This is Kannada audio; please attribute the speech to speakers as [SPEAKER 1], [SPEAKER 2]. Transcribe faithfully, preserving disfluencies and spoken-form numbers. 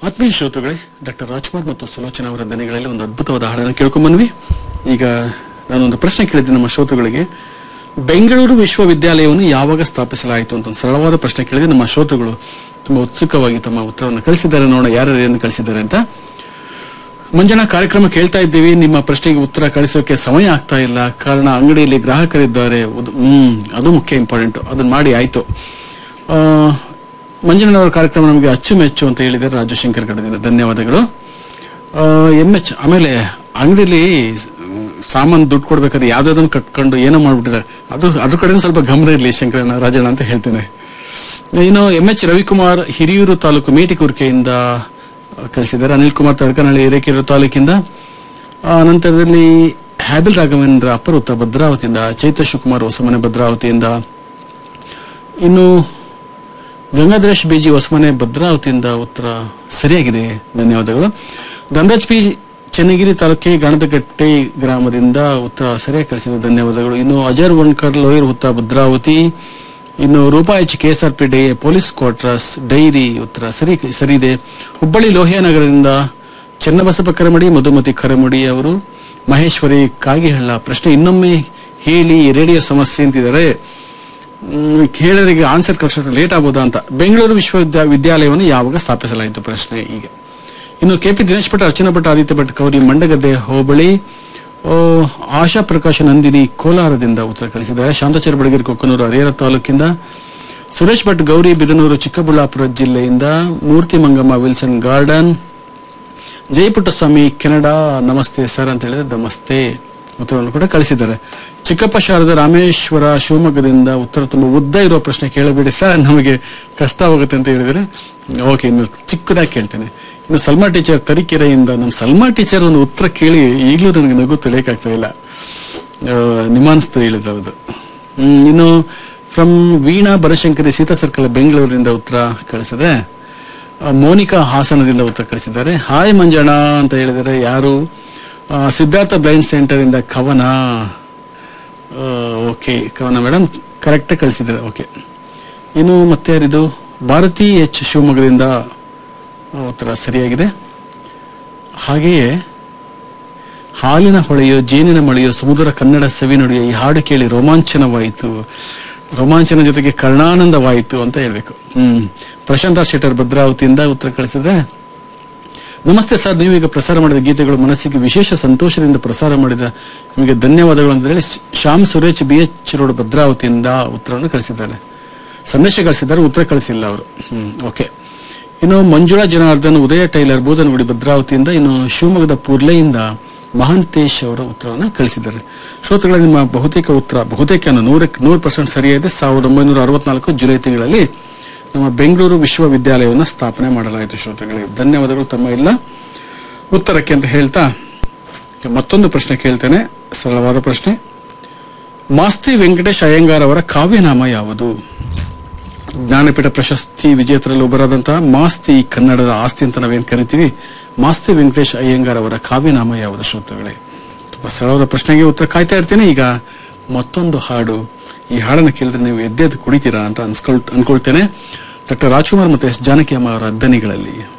[SPEAKER 1] ಆತ್ಮೀಯ ಶ್ರೋತೃಗಳೇ, ಡಾಕ್ಟರ್ ರಾಜ್ಕುಮಾರ್ ಮತ್ತು ಸುಲೋಚನಾ ಅವರ ದನಿಗಳಲ್ಲಿ ಒಂದು ಅದ್ಭುತವಾದ ಹಾಡನ್ನು ಕೇಳ್ಕೊಂಡ್ಬಂದ್ವಿ. ಈಗ ನಾನೊಂದು ಪ್ರಶ್ನೆ ಕೇಳಿದ್ದೆ ನಮ್ಮ ಶ್ರೋತೃಗಳಿಗೆ. ಬೆಂಗಳೂರು ವಿಶ್ವವಿದ್ಯಾಲಯವನ್ನು ಯಾವಾಗ ಸ್ಥಾಪಿಸಲಾಯಿತು ಅಂತ ಒಂದು ಸರಳವಾದ ಪ್ರಶ್ನೆ ಕೇಳಿದ್ರೆ ನಮ್ಮ ಶ್ರೋತೃಗಳು ತುಂಬಾ ಉತ್ಸುಕವಾಗಿ ತಮ್ಮ ಉತ್ತರವನ್ನು ಕಳಿಸಿದ್ದಾರೆ. ನೋಡೋಣ ಯಾರ್ಯಾರು ಕಳಿಸಿದ್ದಾರೆ ಅಂತ. ಮಂಜಣ್ಣ, ಕಾರ್ಯಕ್ರಮ ಕೇಳ್ತಾ ಇದ್ದೀವಿ, ನಿಮ್ಮ ಪ್ರಶ್ನೆಗೆ ಉತ್ತರ ಕಳಿಸೋಕೆ ಸಮಯ ಆಗ್ತಾ ಇಲ್ಲ, ಕಾರಣ ಅಂಗಡಿಯಲ್ಲಿ ಗ್ರಾಹಕರಿದ್ದಾರೆ. ಹ್ಮ್ ಅದು ಮುಖ್ಯ, ಇಂಪಾರ್ಟೆಂಟ್, ಅದನ್ನ ಮಾಡಿ ಆಯ್ತು. ಆ ಮಂಜಣ್ಣನವರ ಕಾರ್ಯಕ್ರಮ ನಮಗೆ ಅಚ್ಚುಮೆಚ್ಚು ಅಂತ ಹೇಳಿದ್ದಾರೆ ರಾಜಶೇಖರ್ ಗಡದಿಂದ, ಧನ್ಯವಾದಗಳು. ಎಂ ಎಚ್ ಆಮೇಲೆ ಅಂಗಡಿಲಿ ಸಾಮಾನು ದುಡ್ಡು ಕೊಡ್ಬೇಕಾದ್ರೆ ಯಾವ್ದಾದನ್ನು ಕಟ್ಕೊಂಡು ಏನೋ ಮಾಡ್ಬಿಟ್ಟಿದ್ದಾರೆ, ಅದು ಅದ್ರ ಕಡೆ ಸ್ವಲ್ಪ ಗಮನ ಇರಲಿ ಶಂಕರಣ್ಣ ರಾಜಣ್ಣ ಅಂತ ಹೇಳ್ತೇನೆ. ಇನ್ನು ಎಂ ಎಚ್ ರವಿಕುಮಾರ್ ಹಿರಿಯೂರು ತಾಲೂಕು ಮೇಟಿಕುರ್ಕೆಯಿಂದ ಕಳಿಸಿದ್ದಾರೆ. ಅನಿಲ್ ಕುಮಾರ್ ತಡಕನಹಳ್ಳಿ ಹಿರೇಕೆರೂರು ತಾಲೂಕಿಂದ. ನಂತರದಲ್ಲಿ ಹ್ಯಾಬಿಲ್ ರಾಘವೇಂದ್ರ ಅಪರೂತ ಭದ್ರಾವತಿಯಿಂದ, ಚೈತ್ರ ಶಿವಕುಮಾರ್ ಹೊಸಮನೆ ಭದ್ರಾವತಿಯಿಂದ, ಇನ್ನು ಗಂಗಾಧರೇಶ್ ಬಿಜಿ ಹೊಸಮನೆ ಭದ್ರಾವತಿಯಿಂದ ಉತ್ತರ ಸರಿಯಾಗಿದೆ, ಧನ್ಯವಾದಗಳು. ಧನರಾಜ್ ಪಿ ಚನ್ನಗಿರಿ ತಾಲೂಕಿ ಗಣದಗಟ್ಟೆ ಗ್ರಾಮದಿಂದ ಉತ್ತರ ಸರಿಯಾಗಿ ಕಳಿಸಿದ, ಧನ್ಯವಾದಗಳು. ಇನ್ನು ಅಜರ್ ವಣ್ಕರ್ ಲೋಯರ್ ಹುತ್ತ ಭದ್ರಾವತಿ. ಇನ್ನು Roopa H KSR P day police quarters dairy ಉತ್ತರ ಸರಿ ಸರಿ ಇದೆ. ಹುಬ್ಬಳ್ಳಿ ಲೋಹಿಯಾನಗರದಿಂದ ಚನ್ನಬಸಪ್ಪ ಕರಮಡಿ, ಮಧುಮತಿ ಕರಮಡಿ ಅವರು. ಮಹೇಶ್ವರಿ ಕಾಗಿಹಳ್ಳ, ಪ್ರಶ್ನೆ ಇನ್ನೊಮ್ಮೆ ಹೇಳಿ, ರೇಡಿಯೋ ಸಮಸ್ಯೆ ಅಂತಿದ್ದಾರೆ. ಕೇಳರಿಗೆ ಆನ್ಸರ್ ಕಳಿಸೋದು ಲೇಟ್ ಆಗ್ಬೋದಾ ಅಂತ. ಬೆಂಗಳೂರು ವಿಶ್ವವಿದ್ಯಾಲಯವನ್ನು ಯಾವಾಗ ಸ್ಥಾಪಿಸಲಾಯಿತು ಪ್ರಶ್ನೆ ಈಗ. ಇನ್ನು ಕೆಪಿ ದಿನೇಶ್ ಭಟ್, ಅರ್ಚನಾ ಭಟ್, ಆದಿತ್ಯ ಭಟ್ ಕೌರಿ ಮಂಡಗದ್ದೆ ಹೋಬಳಿ. ಆಶಾ ಪ್ರಕಾಶ ನಂದಿನಿ ಕೋಲಾರದಿಂದ ಉತ್ತರ ಕಳಿಸಿದ್ದಾರೆ. ಶಾಂತಚಾರಿ ಬಡಗೇರಿ ಕೊಕ್ಕನೂರು ಹರಿಹರ ತಾಲೂಕಿಂದ. ಸುರೇಶ್ ಭಟ್ ಗೌರಿ ಬಿದನೂರು ಚಿಕ್ಕಬಳ್ಳಾಪುರ ಜಿಲ್ಲೆಯಿಂದ. ಮೂರ್ತಿ Mangamma Wilson garden. Jaya Puttaswamy Canada, ನಮಸ್ತೆ ಸರ್ ಅಂತ ಹೇಳಿದ್ರೆ ನಮಸ್ತೆ ಉತ್ತರವನ್ನು ಕೂಡ ಕಳಿಸಿದ್ದಾರೆ. ಚಿಕ್ಕಪ್ಪ ಶಾರದ ರಾಮೇಶ್ವರ ಶಿವಮೊಗ್ಗದಿಂದ ಉತ್ತರ ತುಂಬಾ ಉದ್ದ ಇರೋ ಪ್ರಶ್ನೆ ಕೇಳಬೇಡಿ ಸರ್, ನಮಗೆ ಕಷ್ಟವಾಗುತ್ತೆ ಅಂತ ಹೇಳಿದ್ರೆ ಓಕೆ, ಇನ್ನು ಚಿಕ್ಕದಾಗಿ ಕೇಳ್ತೇನೆ. ಇನ್ನು ಸಲ್ಮಾ ಟೀಚರ್ ತರೀಕೆರೆಯಿಂದ, ನಮ್ಮ ಸಲ್ಮಾ ಟೀಚರ್ ಒಂದು ಉತ್ತರ ಕೇಳಿ ಈಗಲೂ ನನಗೆ ನಗು ತಿಳಿಯಕ್ಕಾಗ್ತಾ ಇಲ್ಲ, ನಿಮಾನ್ಸ್ತು ಹೇಳಿದ್ರು ಅದು. ಹ್ಮ್ ಇನ್ನು ಫ್ರಮ್ ವೀಣಾ ಬನಶಂಕರಿ ಸೀತಾ ಸರ್ಕಲ್ ಬೆಂಗಳೂರಿನಿಂದ ಉತ್ತರ ಕಳಿಸಿದೆ. ಮೋನಿಕಾ ಹಾಸನದಿಂದ ಉತ್ತರ ಕಳಿಸಿದ್ದಾರೆ. ಹಾಯ್ ಮಂಜಣ್ಣ ಅಂತ ಹೇಳಿದರೆ ಯಾರು? ಸಿದ್ಧಾರ್ಥ ಬ್ಲೈಂಡ್ ಸೆಂಟರ್ ಇಂದ ಕವನ. ಓಕೆ, ಕವನ ಮೇಡಮ್ ಕರೆಕ್ಟ್ ಕಳಿಸಿದ್ದಾರೆ. ಓಕೆ, ಇನ್ನು ಮತ್ತೆ ಯಾರಿದು? ಭಾರತಿ ಎಚ್ ಶಿವಮೊಗ್ಗದಿಂದ ಉತ್ತರ ಸರಿಯಾಗಿದೆ. ಹಾಗೆಯೇ ಹಾಲಿನ ಹೊಳೆಯೋ ಜೇನಿನ ಮಳೆಯೋ ಸಮುದ್ರ ಕನ್ನಡ ಸವಿ ನುಡಿಯೋ ಈ ಹಾಡು ಕೇಳಿ ರೋಮಾಂಚನವಾಯಿತು, ರೋಮಾಂಚನ ಜೊತೆಗೆ ಕರ್ಣಾನಂದವಾಯಿತು ಅಂತ ಹೇಳ್ಬೇಕು. ಹ್ಮ್ ಪ್ರಶಾಂತ ಶೆಟ್ಟರ್ ಭದ್ರಾವತಿಯಿಂದ ಉತ್ತರ ಕಳಿಸಿದ್ರೆ. ನಮಸ್ತೆ ಸರ್, ನೀವೀಗ ಪ್ರಸಾರ ಮಾಡಿದ ಗೀತೆಗಳು ಮನಸ್ಸಿಗೆ ವಿಶೇಷ ಸಂತೋಷದಿಂದ ಪ್ರಸಾರ ಮಾಡಿದ ನಿಮಗೆ ಧನ್ಯವಾದಗಳು ಅಂತ ಹೇಳಿ Shyam Suresh B H road ಭದ್ರಾವತಿಯಿಂದ ಉತ್ತರವನ್ನು ಕಳಿಸಿದ್ದಾರೆ. ಸಂದೇಶ ಕಳಿಸಿದ್ದಾರೆ, ಉತ್ತರ ಕಳಿಸಿಲ್ಲ ಅವರು. ಹ್ಮ್ ಓಕೆ. ಇನ್ನು ಮಂಜುಳಾ ಜನಾರ್ದನ್ ಉದಯ ಟೈಲರ್ ಬೂದನಗುಡಿ ಭದ್ರಾವತಿಯಿಂದ. ಇನ್ನು ಶಿವಮೊಗ್ಗದ ಪುರ್ಲೆಯಿಂದ ಮಹಾಂತೇಶ್ ಅವರ ಉತ್ತರವನ್ನು ಕಳಿಸಿದ್ದಾರೆ. ಶ್ರೋತೃಗಳ ನಿಮ್ಮ ಬಹುತೇಕ ಉತ್ತರ ಬಹುತೇಕ ನೂರಕ್ಕೆ ನೂರು ಪರ್ಸೆಂಟ್ ಸರಿಯಾಗಿದೆ. ಸಾವಿರದ ಒಂಬೈನೂರ ಅರವತ್ನಾಲ್ಕು ಜುಲೈ ತಿಂಗಳಲ್ಲಿ ನಮ್ಮ ಬೆಂಗಳೂರು ವಿಶ್ವವಿದ್ಯಾಲಯವನ್ನು ಸ್ಥಾಪನೆ ಮಾಡಲಾಯಿತು. ಶ್ರೋತೃಗಳಿಗೆ ಧನ್ಯವಾದಗಳು ತಮ್ಮ ಎಲ್ಲ ಉತ್ತರಕ್ಕೆ ಅಂತ ಹೇಳ್ತಾ ಮತ್ತೊಂದು ಪ್ರಶ್ನೆ ಕೇಳ್ತೇನೆ, ಸರಳವಾದ ಪ್ರಶ್ನೆ. ಮಾಸ್ತಿ ವೆಂಕಟೇಶ್ ಅಯ್ಯಂಗಾರ್ ಅವರ ಕಾವ್ಯನಾಮ ಯಾವುದು? ಜ್ಞಾನಪೀಠ ಪ್ರಶಸ್ತಿ ವಿಜೇತರಲ್ಲಿ ಒಬ್ಬರಾದಂತಹ ಮಾಸ್ತಿ ಕನ್ನಡದ ಆಸ್ತಿ ಅಂತ ನಾವೇನ್ ಕರಿತೀವಿ, ಮಾಸ್ತಿ ವೆಂಕಟೇಶ್ ಅಯ್ಯಂಗಾರ್ ಅವರ ಕಾವ್ಯನಾಮ ಯಾವುದು? ಶ್ರೋತೃಗಳೇ ತುಂಬಾ ಸರಳವಾದ ಪ್ರಶ್ನೆಗೆ ಉತ್ತರ ಕಾಯ್ತಾ ಇರ್ತೇನೆ. ಈಗ ಮತ್ತೊಂದು ಹಾಡು, ಈ ಹಾಡನ್ನು ಕೇಳಿದ್ರೆ ನೀವು ಎದ್ದೆದ್ದು ಕುಡಿತೀರಾ ಅಂತ ಅನ್ಸ್ಕೊಳ್ ಅನ್ಕೊಳ್ತೇನೆ. ಡಾಕ್ಟರ್ ರಾಜ್ಕುಮಾರ್ ಮತ್ತು ಎಸ್ ಜಾನಕಿ ಅಮ್ಮ ಅವರ ದನಿಗಳಲ್ಲಿ.